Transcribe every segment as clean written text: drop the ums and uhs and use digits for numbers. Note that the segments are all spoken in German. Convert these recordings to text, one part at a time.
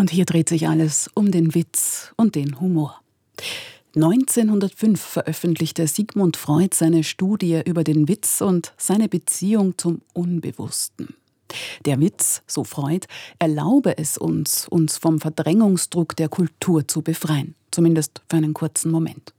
Und hier dreht sich alles um den Witz und den Humor. 1905 veröffentlichte Sigmund Freud seine Studie über den Witz und seine Beziehung zum Unbewussten. Der Witz, so Freud, erlaube es uns vom Verdrängungsdruck der Kultur zu befreien. Zumindest für einen kurzen Moment.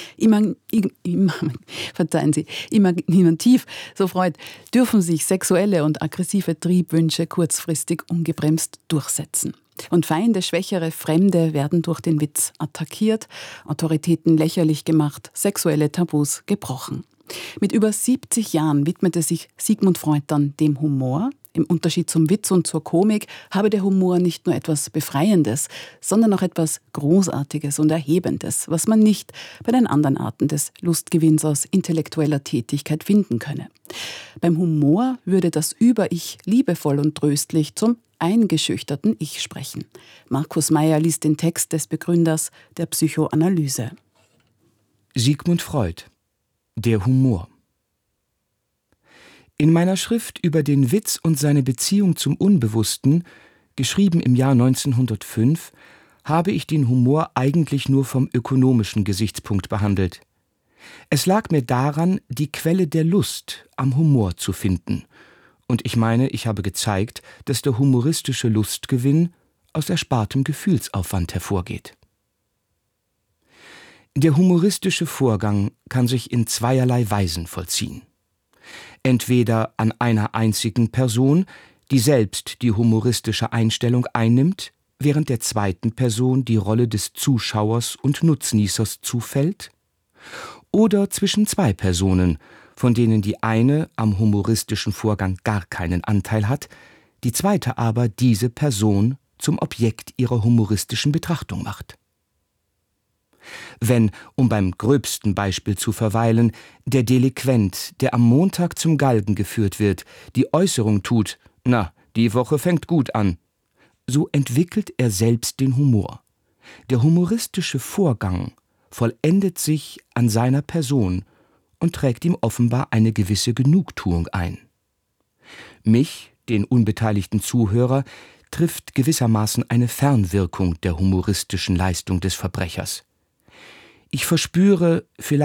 Imaginativ, so Freud, dürfen sich sexuelle und aggressive Triebwünsche kurzfristig ungebremst durchsetzen. Und Feinde, Schwächere, Fremde werden durch den Witz attackiert, Autoritäten lächerlich gemacht, sexuelle Tabus gebrochen. Mit über 70 Jahren widmete sich Sigmund Freud dann dem Humor. Im Unterschied zum Witz und zur Komik habe der Humor nicht nur etwas Befreiendes, sondern auch etwas Großartiges und Erhebendes, was man nicht bei den anderen Arten des Lustgewinns aus intellektueller Tätigkeit finden könne. Beim Humor würde das Über-Ich liebevoll und tröstlich zum eingeschüchterten Ich sprechen. Markus Meyer liest den Text des Begründers der Psychoanalyse. Sigmund Freud. Der Humor. In meiner Schrift über den Witz und seine Beziehung zum Unbewussten, geschrieben im Jahr 1905, habe ich den Humor eigentlich nur vom ökonomischen Gesichtspunkt behandelt. Es lag mir daran, die Quelle der Lust am Humor zu finden. Und ich meine, ich habe gezeigt, dass der humoristische Lustgewinn aus erspartem Gefühlsaufwand hervorgeht. Der humoristische Vorgang kann sich in zweierlei Weisen vollziehen. Entweder an einer einzigen Person, die selbst die humoristische Einstellung einnimmt, während der zweiten Person die Rolle des Zuschauers und Nutznießers zufällt, oder zwischen zwei Personen, von denen die eine am humoristischen Vorgang gar keinen Anteil hat, die zweite aber diese Person zum Objekt ihrer humoristischen Betrachtung macht. Wenn, um beim gröbsten Beispiel zu verweilen, der Delinquent, der am Montag zum Galgen geführt wird, die Äußerung tut, »Na, die Woche fängt gut an«, so entwickelt er selbst den Humor. Der humoristische Vorgang vollendet sich an seiner Person und trägt ihm offenbar eine gewisse Genugtuung ein. Mich, den unbeteiligten Zuhörer, trifft gewissermaßen eine Fernwirkung der humoristischen Leistung des Verbrechers. Ich verspüre vielleicht